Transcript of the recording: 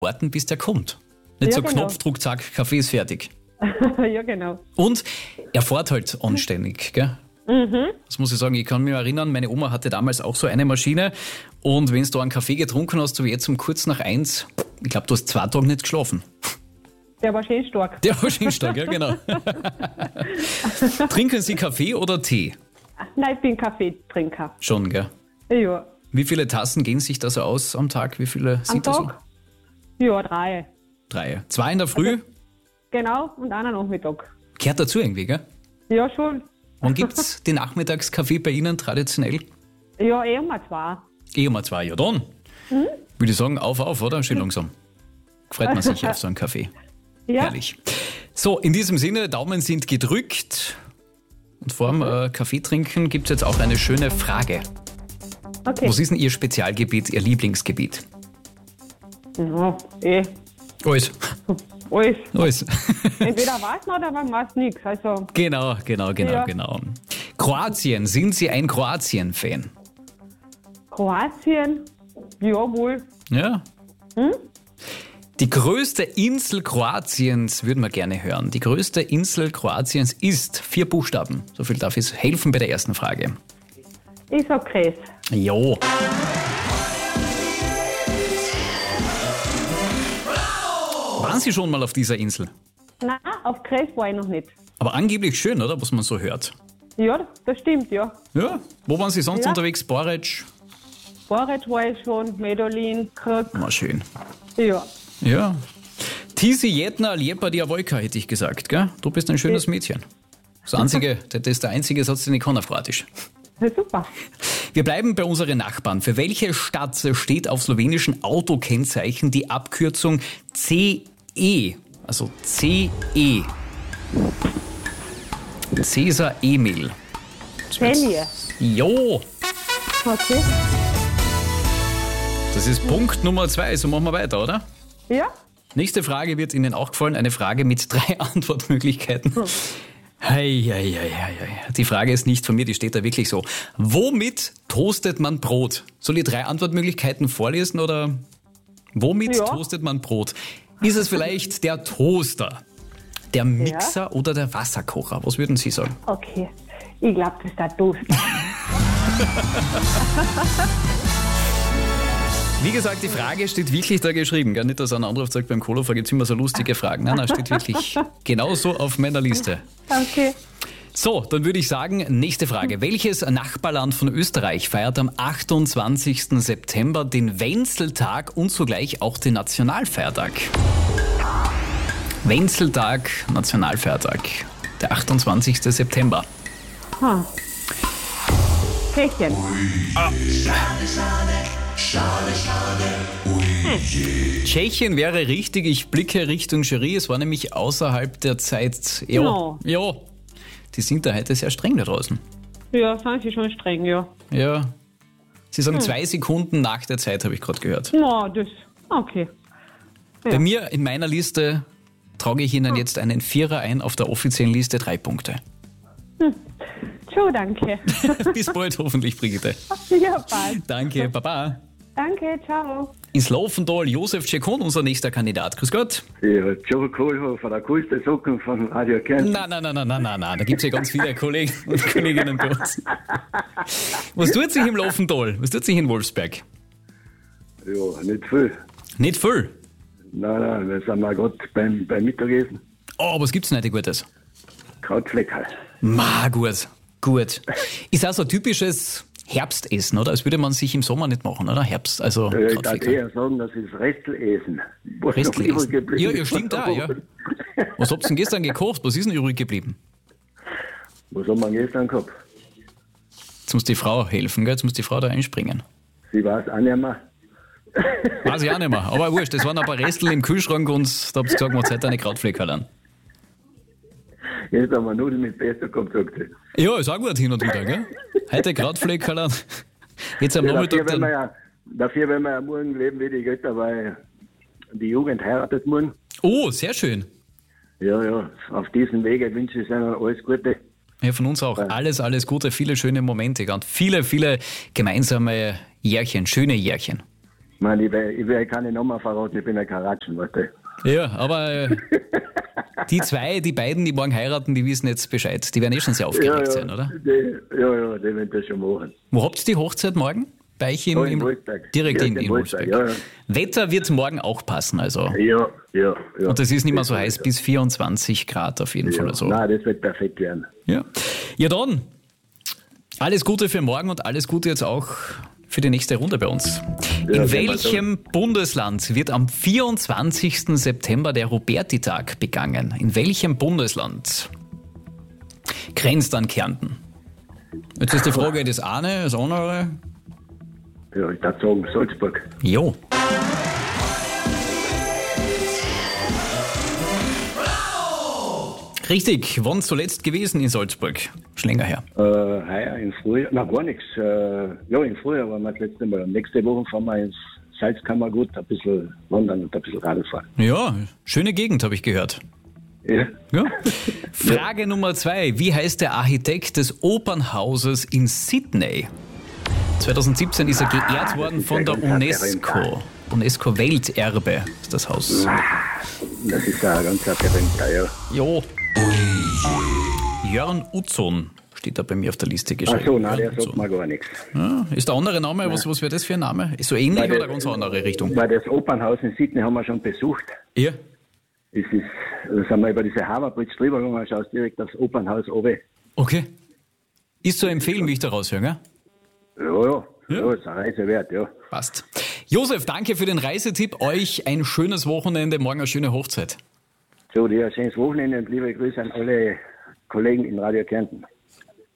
warten, bis der kommt. Nicht Ja, so genau. Knopfdruck, zack, Kaffee ist fertig. Ja, genau. Und er fährt halt anständig, gell? Das muss ich sagen, ich kann mich erinnern, meine Oma hatte damals auch so eine Maschine und wenn du da einen Kaffee getrunken hast, so wie jetzt um kurz nach 1, ich glaube, du hast 2 Tage nicht geschlafen. Der war schön stark. Der war schön stark, ja genau. Trinken Sie Kaffee oder Tee? Nein, ich bin Kaffeetrinker. Schon, gell? Ja. Wie viele Tassen gehen sich da so aus am Tag? Wie viele Am sind das so? Tag? Ja, 3. 3. 2 in der Früh? Genau, und einer Nachmittag. Gehört dazu irgendwie, gell? Ja, schon. Wann gibt's den Nachmittagskaffee bei Ihnen traditionell? Ja, eher mal 2. Mal 2, ja dann. Würde ich sagen, auf, oder? Schön langsam. Freut man sich auf so einen Kaffee. Ja. Herrlich. So, in diesem Sinne, Daumen sind gedrückt. Und vor dem Kaffee trinken gibt es jetzt auch eine schöne Frage. Okay. Was ist denn Ihr Spezialgebiet, Ihr Lieblingsgebiet? Ja, Alles. alles. Alles. Entweder weiß man oder man weiß nichts. Also, Genau. Ja. Kroatien, sind Sie ein Kroatien-Fan? Kroatien, jawohl. Ja. Die größte Insel Kroatiens würden wir gerne hören. Die größte Insel Kroatiens ist 4 Buchstaben. So viel darf ich helfen bei der ersten Frage. Ich sag Gräs. Jo. Waren Sie schon mal auf dieser Insel? Nein, auf Gräs war ich noch nicht. Aber angeblich schön, oder? Was man so hört. Ja, das stimmt, ja. Ja. Wo waren Sie sonst Ja. unterwegs? Boric? Boret war ich schon, Medellin, Krk. War schön. Ja. Ja. Tisi jedna lijepa djevojka, hätte ich gesagt, gell? Du bist ein schönes Mädchen. Das ist der einzige Satz, den ich kann auf Kroatisch. Ja, super. Wir bleiben bei unseren Nachbarn. Für welche Stadt steht auf slowenischen Autokennzeichen die Abkürzung CE? Also CE. Cäsar Emil. Celje. Jo, Okay. das ist Punkt Nummer 2. So machen wir weiter, oder? Ja? Nächste Frage wird Ihnen auch gefallen. Eine Frage mit 3 Antwortmöglichkeiten. Hei. Die Frage ist nicht von mir, die steht da wirklich so. Womit toastet man Brot? Soll ich 3 Antwortmöglichkeiten vorlesen oder womit Ja. toastet man Brot? Ist es vielleicht der Toaster, der Mixer oder der Wasserkocher? Was würden Sie sagen? Okay. Ich glaube, das ist der Toast. Wie gesagt, die Frage steht wirklich da geschrieben. Gar nicht, dass ein anderer sagt, beim Kohlofer gibt es immer so lustige Fragen. Nein, steht wirklich genauso auf meiner Liste. Okay. So, dann würde ich sagen, nächste Frage. Welches Nachbarland von Österreich feiert am 28. September den Wenzeltag und zugleich auch den Nationalfeiertag? Wenzeltag, Nationalfeiertag, der 28. September. Tschechien. Tschechien wäre richtig, ich blicke Richtung Jury, es war nämlich außerhalb der Zeit. Ja, No. ja, die sind da heute sehr streng da draußen. Ja, sind sie schon streng, ja. Ja, sie sagen 2 Sekunden nach der Zeit, habe ich gerade gehört. Na, das. Okay. Bei mir in meiner Liste trage ich Ihnen jetzt einen 4er ein, auf der offiziellen Liste 3 Punkte. Schon, danke. Bis bald hoffentlich, Brigitte. Ja, bald. Danke, Baba. Danke, ciao. Ins Laufendal Josef Tschekon, unser nächster Kandidat. Grüß Gott. Ja, Joe Kohlhofer, der coolste Socken von Radio Kärnten. Nein, da gibt es ja ganz viele Kollegen und Kolleginnen bei uns. Was tut sich im Laufendal? Was tut sich in Wolfsberg? Ja, nicht viel. Nicht viel. Nein, wir sind mal gerade beim Mittagessen. Oh, was gibt's denn heute Gutes? Krautfleckerl. Gut. Ist auch so ein typisches Herbstessen, oder? Das würde man sich im Sommer nicht machen, oder? Herbst, also Ich darf Krautfleckerl. eher sagen, das ist Restelessen. Was noch übrig Restelessen. geblieben Ja, stimmt auch, ja. Was habt ihr denn gestern gekocht? Was ist denn übrig geblieben? Was haben wir gestern gehabt? Jetzt muss die Frau helfen, gell? Jetzt muss die Frau da einspringen. Sie weiß auch nicht mehr. Weiß ich auch nicht mehr. Aber wurscht, das waren ein paar Restel im Kühlschrank und da habt ihr gesagt, man hat eine Krautfleckerl an. Jetzt haben wir Nudeln mit Pesto gehabt, sagt sie. Ja, ist auch gut hin und wieder, gell? Heute Krautfleckerl an. Jetzt am Ja, Nachmittag dafür, dann. dafür werden wir ja morgen leben wie die Götter, weil die Jugend heiratet morgen. Oh, sehr schön. Ja, auf diesem Wege wünsche ich ihnen alles Gute. Ja, von uns auch. Alles Gute, viele schöne Momente und viele gemeinsame Jährchen, schöne Jährchen. Man, ich will keine Nummer verraten, ich bin ein Karatschen, weißt du. Ja, aber die beiden, die morgen heiraten, die wissen jetzt Bescheid. Die werden schon sehr aufgeregt sein, oder? Die werden das schon machen. Wo habt ihr die Hochzeit morgen? Bei euch in Wolfsberg. direkt Ja, in Wolfsberg. Ja. Wetter wird morgen auch passen, also. Ja. Und es ist nicht mehr so heiß, bis 24 Grad auf jeden Fall. Also. Nein, das wird perfekt werden. Ja, dann, alles Gute für morgen und alles Gute jetzt auch für die nächste Runde bei uns. Ja, In welchem Bundesland wird am 24. September der Roberti-Tag begangen? In welchem Bundesland grenzt an Kärnten? Jetzt ist die Frage, das eine, das andere. Ja, ich würde sagen Salzburg. Jo. Richtig, wann zuletzt gewesen in Salzburg? Schon länger her. Heuer im Frühjahr, na gar nichts. Im Frühjahr waren wir das letzte Mal. Nächste Woche fahren wir ins Salzkammergut, ein bisschen wandern und ein bisschen Radl fahren. Ja, schöne Gegend, habe ich gehört. Ja. Ja. Frage Nummer 2. Wie heißt der Architekt des Opernhauses in Sydney? 2017 ist er geehrt worden von der UNESCO. UNESCO-Welterbe ist das Haus. Das ist ein ganz berühmter, ja. Jo. Jörn Utzon steht da bei mir auf der Liste geschrieben. Ach so, nein, der Jörn sagt Utzon. mir gar nichts. Ja, ist der andere Name, was wäre das für ein Name? Ist so ähnlich oder ganz andere Richtung? Weil das Opernhaus in Sydney haben wir schon besucht. Ja. Da sind wir über diese Harbour Bridge drüber gegangen, schaust direkt aufs Opernhaus runter. Okay. Ist zu empfehlen, wie ich da raushöre, gell? Ja, ist eine Reise wert, ja. Passt. Josef, danke für den Reisetipp. Euch ein schönes Wochenende, morgen eine schöne Hochzeit. So, dir ein schönes Wochenende und liebe Grüße an alle Kollegen in Radio Kärnten.